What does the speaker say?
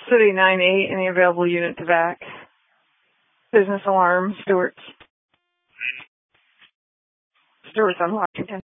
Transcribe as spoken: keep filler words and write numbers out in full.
City nine eight, any available unit to back. Business alarm, Stewart's. Stewart's on Washington.